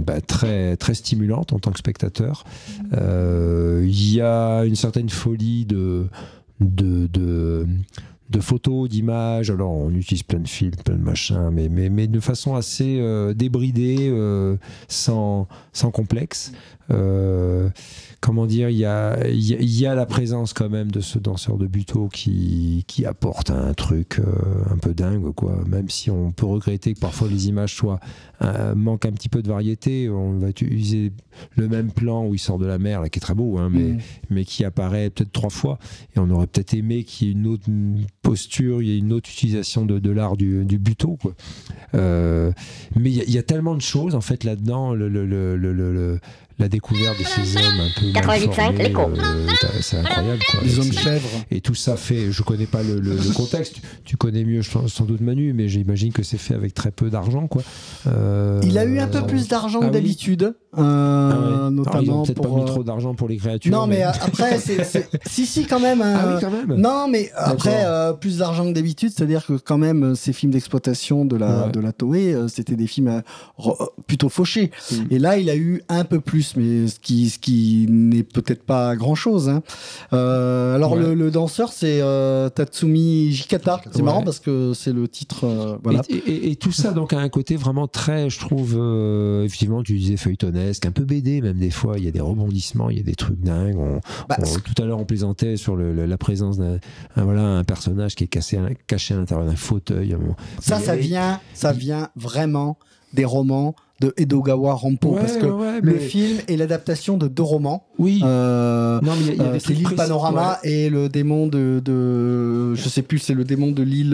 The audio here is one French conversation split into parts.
très, très stimulante en tant que spectateur. Il y a une certaine folie de photos, d'images. Alors on utilise plein de films, plein de machins, mais de façon assez débridée, sans complexe. Comment dire, il y a la présence quand même de ce danseur de Butoh qui apporte un truc un peu dingue, quoi. Même si on peut regretter que parfois les images manquent un petit peu de variété. On va utiliser le même plan où il sort de la mer, là, qui est très beau, hein, mais qui apparaît peut-être 3 fois. Et on aurait peut-être aimé qu'il y ait une autre posture, il y ait une autre utilisation de l'art du Butoh, quoi. Mais il y a tellement de choses en fait là-dedans. La découverte de ces hommes un peu mal formés, c'est incroyable, quoi. Les hommes chèvres. Et tout ça fait, je connais pas le contexte, tu connais mieux sans doute Manu, mais j'imagine que c'est fait avec très peu d'argent, quoi. Il a eu un peu plus d'argent que d'habitude, notamment. Alors, ils ont peut-être pour pas mis trop d'argent pour les créatures. Non, mais après, si quand même. Ah oui, quand même. Non, mais après, plus d'argent que d'habitude, c'est-à-dire que quand même, ces films d'exploitation de la Toei, c'était des films plutôt fauchés. Et là, il a eu un peu plus, mais ce qui n'est peut-être pas grand-chose. Hein. Alors, le danseur, c'est Tatsumi Jikata. C'est marrant parce que c'est le titre. Voilà. Et tout ça, donc, a un côté vraiment très, je trouve, effectivement, tu disais feuilletonesque, un peu BD même des fois. Il y a des rebondissements, il y a des trucs dingues. Tout à l'heure, on plaisantait sur la présence d'un personnage qui est caché à l'intérieur d'un fauteuil. Ça vient vraiment des romans de Edogawa Rampo, parce que le film est l'adaptation de 2 romans. Oui. C'est l'île Panorama et le démon de je sais plus, c'est le démon de l'île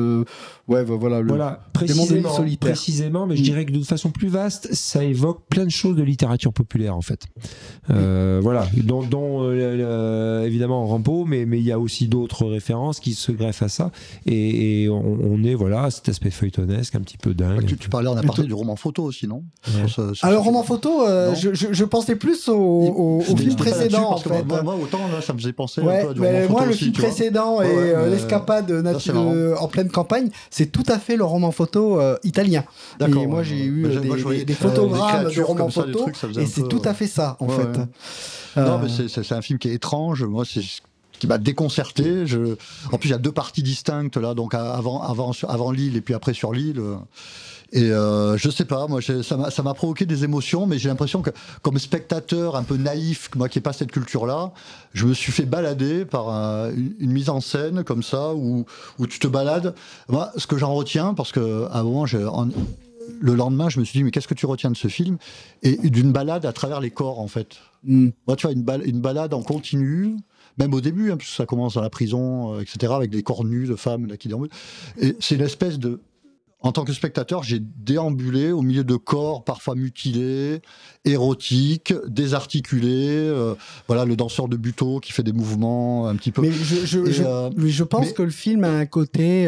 démon de l'île solitaire. Précisément, mais je dirais que de façon plus vaste, ça évoque plein de choses de littérature populaire en fait. Voilà, dont évidemment Rampo, mais il y a aussi d'autres références qui se greffent à ça, et on est cet aspect feuilletonesque un petit peu dingue. Tu parlais en aparté du roman photo aussi, non? Alors roman photo, je pensais plus au film précédent en fait. Moi autant là, ça me faisait penser un peu à du roman photo. Moi le aussi, film précédent et l'escapade en pleine campagne, c'est tout à fait le roman photo italien. Et moi j'ai eu des photogrammes de romans photo et c'est tout à fait ça en fait. Non mais c'est un film qui est étrange. Moi c'est qui m'a déconcerté. En plus il y a 2 parties distinctes là, donc avant l'île et puis après sur l'île. Et je sais pas, moi ça m'a provoqué des émotions, mais j'ai l'impression que comme spectateur un peu naïf, moi qui n'ai pas cette culture-là, je me suis fait balader par une mise en scène comme ça où tu te balades. Moi, ce que j'en retiens, parce que à un moment, le lendemain, je me suis dit mais qu'est-ce que tu retiens de ce film et d'une balade à travers les corps en fait. Moi, tu vois une balade en continu. Même au début, hein, parce que ça commence dans la prison, etc., avec des corps nus de femmes là, qui déambulent. Et c'est une espèce de... En tant que spectateur, j'ai déambulé au milieu de corps parfois mutilés, érotiques, désarticulés. Le danseur de Butoh qui fait des mouvements un petit peu... Mais je pense que le film a un côté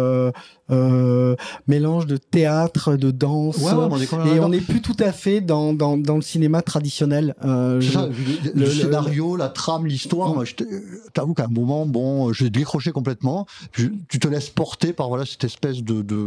mélange de théâtre, de danse. Et on n'est plus tout à fait dans le cinéma traditionnel. Le scénario, la trame, l'histoire, moi, t'avoue qu'à un moment, j'ai décroché complètement. Tu te laisses porter par cette espèce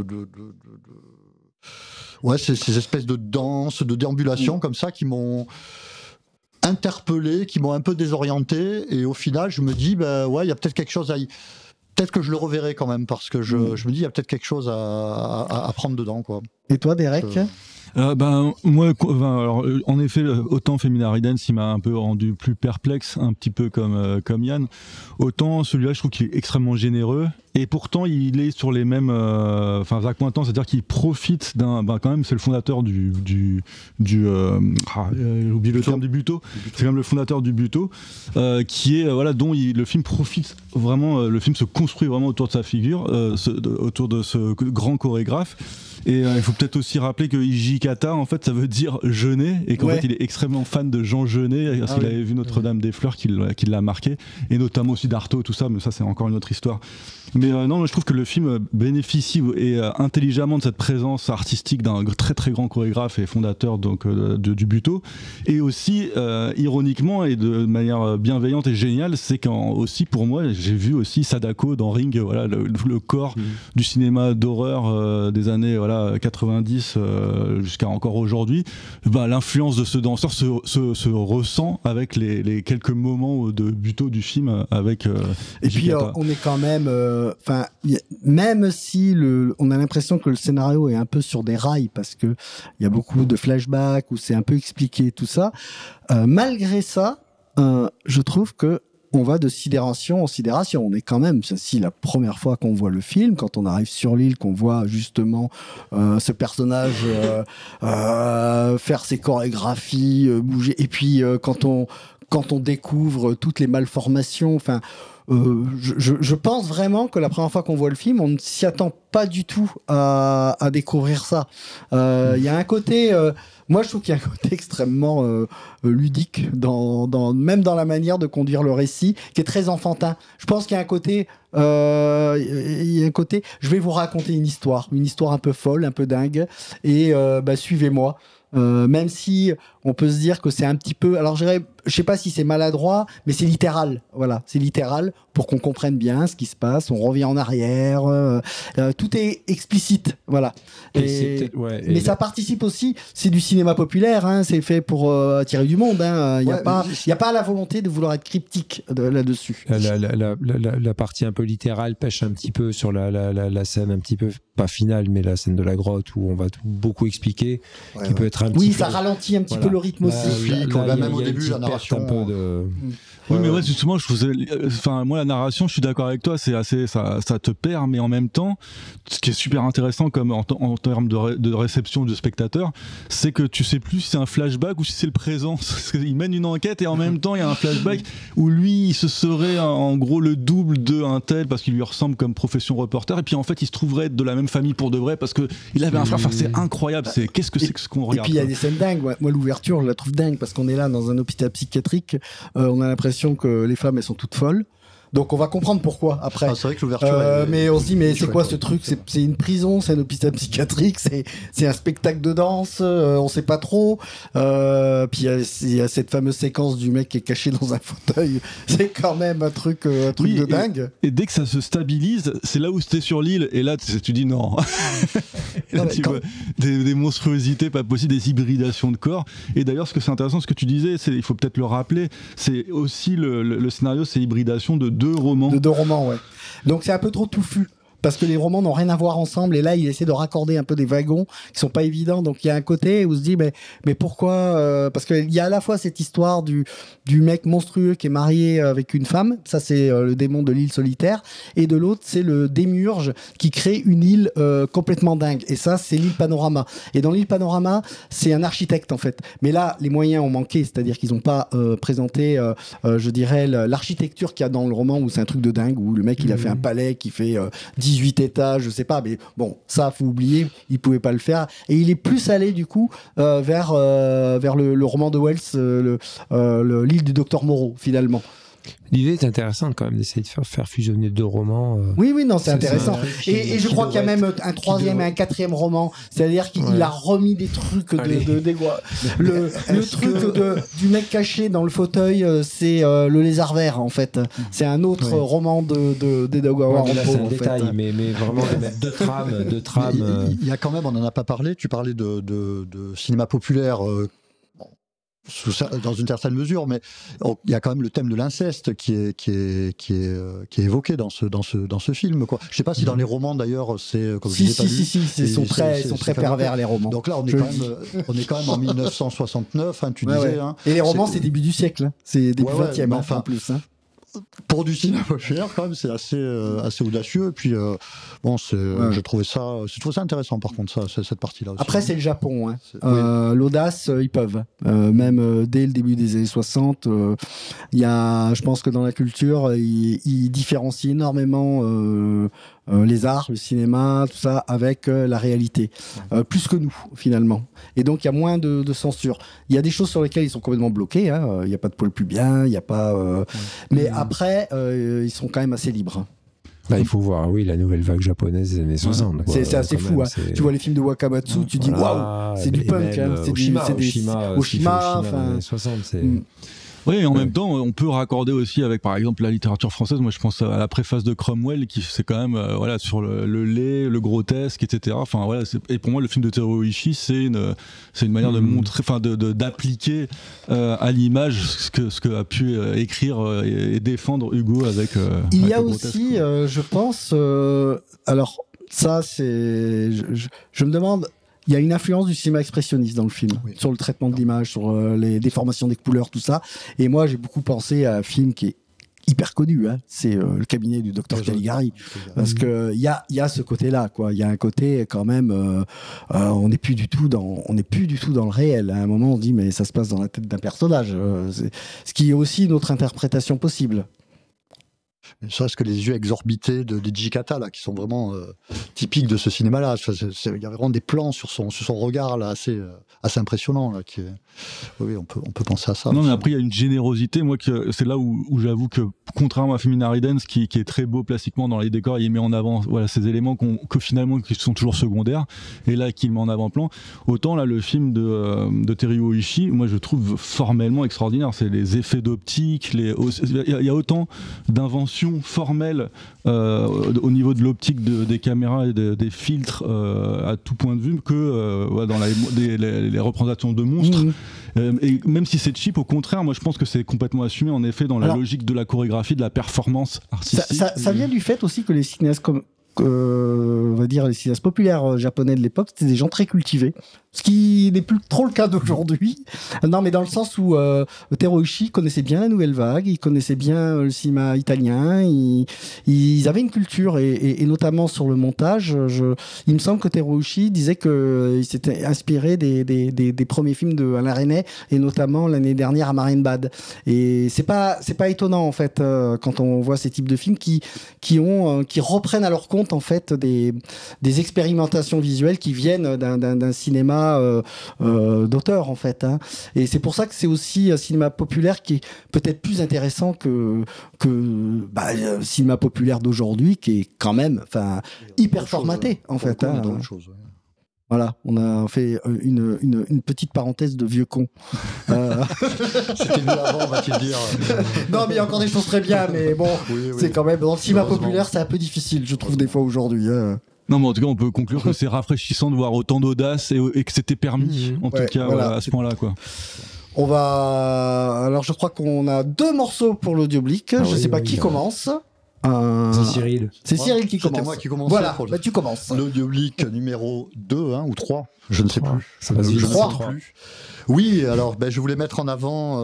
ces espèces de danse, de déambulation comme ça qui m'ont interpellé, qui m'ont un peu désorienté, et au final je me dis il y a peut-être quelque chose peut-être que je le reverrai quand même, parce que je me dis il y a peut-être quelque chose à prendre dedans, quoi. Et toi Derek? Moi, alors, en effet, autant Femina Ridens, il m'a un peu rendu plus perplexe, un petit peu comme Yann. Autant celui-là, je trouve qu'il est extrêmement généreux. Et pourtant, il est sur les mêmes, Jacques Pointan, c'est-à-dire qu'il profite d'un, quand même, c'est le fondateur j'ai oublié le terme, du Butoh. C'est quand même le fondateur du Butoh, qui est, dont le film profite vraiment, le film se construit vraiment autour de sa figure, autour de ce grand chorégraphe. Et il faut peut-être aussi rappeler que Hijikata, en fait, ça veut dire Jeunet, et qu'en fait, il est extrêmement fan de Jean Jeunet, parce qu'il avait vu Notre-Dame des Fleurs, qui l'a marqué, et notamment aussi d'Artaud, tout ça, mais ça, c'est encore une autre histoire. Mais non, je trouve que le film bénéficie intelligemment de cette présence artistique d'un très très grand chorégraphe et fondateur du Butoh, et aussi ironiquement et de manière bienveillante et géniale, c'est quand aussi pour moi j'ai vu aussi Sadako dans Ring, le corps du cinéma d'horreur des années voilà 90 jusqu'à encore aujourd'hui, l'influence de ce danseur se ressent avec les quelques moments de Butoh du film avec et puis on est quand même même si on a l'impression que le scénario est un peu sur des rails parce que il y a beaucoup de flashbacks où c'est un peu expliqué tout ça, malgré ça je trouve que on va de sidération en sidération. On est quand même, si la première fois qu'on voit le film, quand on arrive sur l'île, qu'on voit justement ce personnage faire ses chorégraphies, bouger, et puis quand on découvre toutes les malformations, enfin, je pense vraiment que la première fois qu'on voit le film, on ne s'y attend pas du tout à découvrir ça. Il y a un côté, moi je trouve qu'il y a un côté extrêmement ludique même dans la manière de conduire le récit, qui est très enfantin. Je pense qu'il y a un côté, je vais vous raconter une histoire un peu folle, un peu dingue, et suivez-moi. Même si on peut se dire que c'est un petit peu, alors je sais pas si c'est maladroit, mais c'est littéral. Voilà, c'est littéral pour qu'on comprenne bien ce qui se passe. On revient en arrière, tout est explicite. Voilà. Mais ça participe aussi. C'est du cinéma populaire. Hein, c'est fait pour attirer du monde. Il y a pas la volonté de vouloir être cryptique là-dessus. La partie un peu littérale pêche un petit peu sur la scène un petit peu pas finale, mais la scène de la grotte où on va beaucoup expliquer, qui peut être un petit peu... ça ralentit un petit peu le rythme aussi. Même au début, la narration. Un peu de... Oui, mais ouais, justement, moi, la narration, je suis d'accord avec toi, c'est assez, ça te perd, mais en même temps, ce qui est super intéressant comme en termes de réception du spectateur, c'est que tu sais plus si c'est un flashback ou si c'est le présent. Il mène une enquête et en même temps, il y a un flashback où lui, il se serait en gros le double d'un tel parce qu'il lui ressemble comme profession reporter, et puis en fait, il se trouverait être de la même famille pour de vrai parce que il avait un frère. Enfin, c'est incroyable. Qu'est-ce que c'est que ce qu'on regarde? Et puis il y a des scènes dingues. Moi, l'ouverture, je la trouve dingue parce qu'on est là dans un hôpital psychiatrique. On a l'impression que les femmes elles sont toutes folles, donc on va comprendre pourquoi après. C'est vrai que l'ouverture mais on se dit mais c'est quoi ce truc, c'est une prison, c'est un hôpital psychiatrique, c'est un spectacle de danse, on sait pas trop, puis il y a cette fameuse séquence du mec qui est caché dans un fauteuil, c'est quand même un truc de dingue. Et dès que ça se stabilise, c'est là où c'était sur l'île, et là tu dis non. Et là, tu vois des monstruosités pas possibles, des hybridations de corps. Et d'ailleurs, ce que c'est intéressant, ce que tu disais, il faut peut-être le rappeler, c'est aussi le scénario, c'est hybridation de deux romans. De deux romans, ouais. Donc c'est un peu trop touffu. Parce que les romans n'ont rien à voir ensemble, et là il essaie de raccorder un peu des wagons qui sont pas évidents, donc il y a un côté où on se dit mais pourquoi parce qu'il y a à la fois cette histoire du mec monstrueux qui est marié avec une femme, ça c'est le démon de l'île solitaire, et de l'autre c'est le démiurge qui crée une île complètement dingue, et ça c'est l'île Panorama, et dans l'île Panorama c'est un architecte en fait, mais là les moyens ont manqué, c'est-à-dire qu'ils n'ont pas présenté je dirais l'architecture qu'il y a dans le roman, où c'est un truc de dingue, où le mec il a fait un palais qui fait 18 étages, je sais pas, mais bon, ça, faut oublier, il pouvait pas le faire. Et il est plus allé, du coup, vers le roman de Wells, l'île du docteur Moreau, finalement. L'idée est intéressante quand même d'essayer de faire fusionner deux romans. Oui, non, c'est intéressant. Et je crois qu'il y a même un troisième et un quatrième roman. C'est-à-dire qu'il a remis des trucs le truc du mec caché dans le fauteuil, c'est le lézard vert, en fait. C'est un autre roman d'Edogawa Rampo. C'est un détail, mais vraiment de mettre deux trames. Il y a quand même, on n'en a pas parlé, tu parlais de cinéma populaire. Dans une certaine mesure, mais il y a quand même le thème de l'inceste qui est évoqué dans ce film, quoi. Je sais pas si dans les romans d'ailleurs c'est comme si, ils sont très pervers les romans. Donc là on est quand même en 1969, hein, tu disais. Hein, et les romans c'est début du siècle, hein. C'est début 20e enfin, en plus. Hein. Pour du cinéma populaire, quand même, c'est assez audacieux. Et puis, j'ai trouvé ça intéressant, par contre, cette partie-là aussi. Après, c'est le Japon. Hein. L'audace, ils peuvent. Même dès le début des années 60, je pense que dans la culture, ils différencient énormément les arts, le cinéma, tout ça, avec la réalité. Plus que nous, finalement. Et donc, il y a moins de censure. Il y a des choses sur lesquelles ils sont complètement bloqués. Hein. Il n'y a pas de poil pubien, il n'y a pas... Mais après, ils sont quand même assez libres. Là, il faut voir, la nouvelle vague japonaise des années 60. C'est assez fou. Hein. Tu vois les films de Wakamatsu, tu dis waouh, c'est du punk. Hein. C'est Oshima, Oshima, enfin, 60, c'est... Oui, et en même temps, on peut raccorder aussi avec, par exemple, la littérature française. Moi, je pense à la préface de Cromwell, qui c'est quand même, voilà, sur le laid, le grotesque, etc. Enfin, voilà. Et pour moi, le film de Teruo Ishii, c'est une manière de montrer, enfin, d'appliquer à l'image ce que a pu écrire et défendre Hugo avec. Il y avec a le grotesque, aussi, je pense, alors ça, c'est, je me demande. Il y a une influence du cinéma expressionniste dans le film, sur le traitement de l'image, sur les déformations des couleurs, tout ça. Et moi, j'ai beaucoup pensé à un film qui est hyper connu, hein. C'est le cabinet du docteur Caligari, parce que il y a ce côté-là, quoi. Il y a un côté quand même, on n'est plus du tout dans le réel. À un moment, on se dit mais ça se passe dans la tête d'un personnage, ce qui est aussi une autre interprétation possible. Ne serait-ce que les yeux exorbités de Jikata, là, qui sont vraiment typiques de ce cinéma-là. Il y a vraiment des plans sur son regard là, assez impressionnants. Là, oui, on peut penser à ça. Non, mais après, il y a une générosité. Moi, c'est là où j'avoue que, contrairement à Femina Ridens, qui est très beau plastiquement dans les décors, il met en avant voilà, ces éléments que finalement qui sont toujours secondaires, et là, qu'il met en avant-plan. Autant là, le film de Teruo Ishii, moi, je trouve formellement extraordinaire. C'est les effets d'optique, il y a autant d'inventions formelles au niveau de l'optique des caméras et des filtres à tout point de vue que dans les représentations de monstres. Et même si c'est cheap, au contraire, moi je pense que c'est complètement assumé en effet dans la logique de la chorégraphie, de la performance artistique. Ça vient du fait aussi que les cinéastes on va dire les cinéastes populaires japonais de l'époque, c'était des gens très cultivés, ce qui n'est plus trop le cas d'aujourd'hui. Non, mais dans le sens où Teruo Ishii connaissait bien la nouvelle vague, il connaissait bien le cinéma italien, ils avaient une culture et notamment sur le montage. Il me semble que Teruo Ishii disait qu'il s'était inspiré des premiers films de Alain Resnais et notamment l'année dernière à Marienbad. Et c'est pas étonnant en fait quand on voit ces types de films qui reprennent à leur compte en fait des expérimentations visuelles qui viennent d'un cinéma d'auteur en fait, hein. Et c'est pour ça que c'est aussi un cinéma populaire qui est peut-être plus intéressant que le cinéma populaire d'aujourd'hui qui est quand même hyper formaté en fait, hein. Voilà, on a fait une petite parenthèse de vieux con. C'était mieux avant, va-t-il dire. Non, mais il y a encore des choses très bien, mais bon, c'est quand même dans le cinéma populaire, c'est un peu difficile, je trouve des fois aujourd'hui. Non, mais en tout cas, on peut conclure que c'est rafraîchissant de voir autant d'audace et que c'était permis, en tout cas, voilà, à ce point-là, quoi. Alors, je crois qu'on a 2 morceaux pour l'audioblique. Je sais pas qui commence. C'est Cyril. C'est Cyril qui commence. C'était moi qui commençais. Voilà, tu commences. L'audioblique numéro 2 ou 3, je ne sais plus. Ça passe vite. Je ne sais plus. Oui, alors je voulais mettre en avant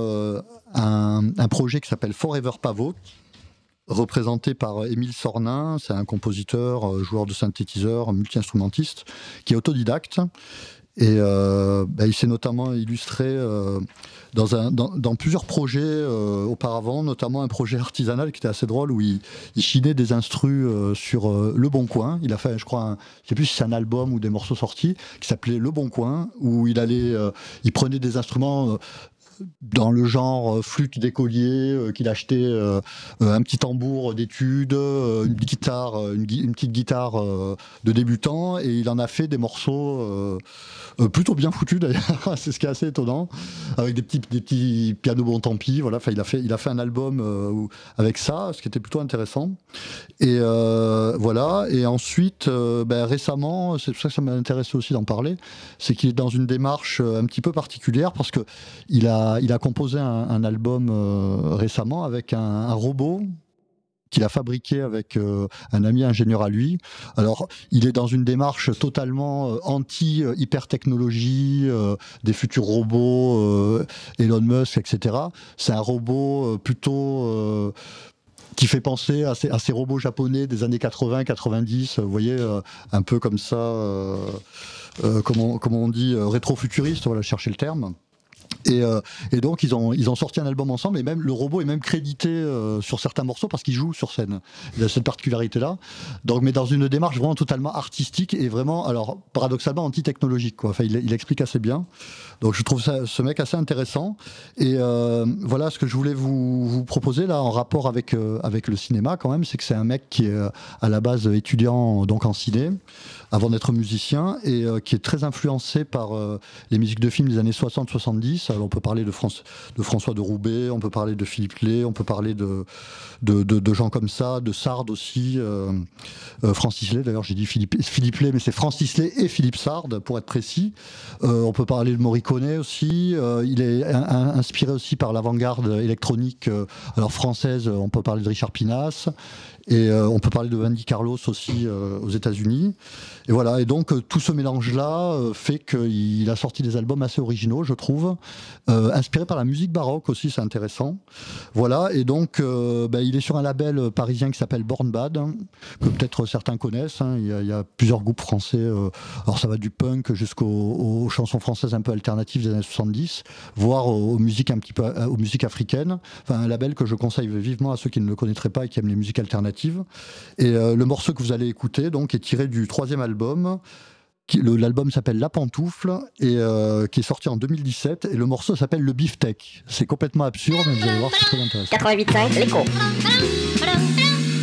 un projet qui s'appelle Forever Pavot, représenté par Émile Sornin. C'est un compositeur, joueur de synthétiseur, multi-instrumentiste, qui est autodidacte. Et il s'est notamment illustré dans plusieurs projets auparavant, notamment un projet artisanal qui était assez drôle où il chinait des instrus sur Le Bon Coin. Il a fait, je crois, je ne sais plus si c'est un album ou des morceaux sortis, qui s'appelait Le Bon Coin, où il prenait des instruments dans le genre flûte d'écolier, qu'il achetait un petit tambour d'études, une petite guitare de débutant, et il en a fait des morceaux plutôt bien foutus d'ailleurs, c'est ce qui est assez étonnant, avec des petits pianos bon tant pis, voilà. Enfin, il a fait un album avec ça, ce qui était plutôt intéressant. Et voilà. Et ensuite, récemment, c'est pour ça que ça m'intéresse aussi d'en parler, c'est qu'il est dans une démarche un petit peu particulière parce que il a composé un album récemement avec un robot qu'il a fabriqué avec un ami ingénieur à lui. Alors, il est dans une démarche totalement anti-hyper-technologie, des futurs robots, Elon Musk, etc. C'est un robot plutôt qui fait penser à ces robots japonais des années 80-90, vous voyez, un peu comme ça, comment on dit, rétro-futuriste, voilà, chercher le terme. Et donc ils ont sorti un album ensemble, et même le robot est même crédité sur certains morceaux parce qu'il joue sur scène. Il a cette particularité là. Donc, mais dans une démarche vraiment totalement artistique et vraiment, alors paradoxalement anti-technologique, quoi. Enfin, il explique assez bien. Donc je trouve ce mec assez intéressant. Et voilà ce que je voulais vous proposer là en rapport avec le cinéma quand même, c'est que c'est un mec qui est à la base étudiant donc en ciné, avant d'être musicien, et qui est très influencé par les musiques de films des années 60-70. Alors on peut parler de François de Roubaix, on peut parler de Philippe Lay, on peut parler de gens comme ça, de Sard aussi, Francis Lay, d'ailleurs j'ai dit Philippe Lay, mais c'est Francis Lay et Philippe Sard, pour être précis. On peut parler de Morricone aussi, il est inspiré aussi par l'avant-garde électronique alors française, on peut parler de Richard Pinas, et on peut parler de Wendy Carlos aussi aux États-Unis. Et voilà, et donc tout ce mélange-là fait qu'il a sorti des albums assez originaux, je trouve, inspirés par la musique baroque aussi, c'est intéressant. Voilà, et donc il est sur un label parisien qui s'appelle Born Bad, hein, que peut-être certains connaissent. Hein. Il y a plusieurs groupes français, alors ça va du punk jusqu'aux chansons françaises un peu alternatives des années 70, voire aux musiques un petit peu aux musiques africaines. Enfin, un label que je conseille vivement à ceux qui ne le connaîtraient pas et qui aiment les musiques alternatives. Et le morceau que vous allez écouter donc est tiré du 3e album. L'album s'appelle La Pantoufle et qui est sorti en 2017, et le morceau s'appelle Le Beefsteak. C'est complètement absurde, mais vous allez voir, c'est très intéressant. 88.5, l'écho.